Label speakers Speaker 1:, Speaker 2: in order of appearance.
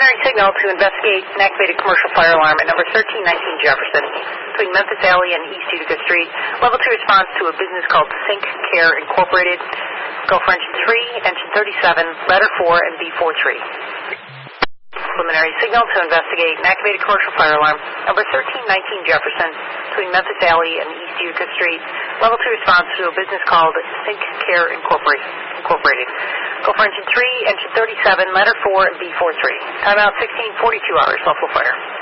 Speaker 1: preliminary signal to investigate an activated commercial fire alarm at number 1319 Jefferson between Memphis Alley and East Utica Street. Level 2 response to a business called Sync Care Incorporated. Go for engine 3, engine 37, letter 4, and B43. Preliminary signal to investigate an activated commercial fire alarm, number 1319 Jefferson, between Memphis Alley and East Utica Street. Level 2 response to a business called Sync Care Incorporated. Go for engine 3, engine 37, letter 4, and B43. Timeout 16:42 hours, Buffalo Fire.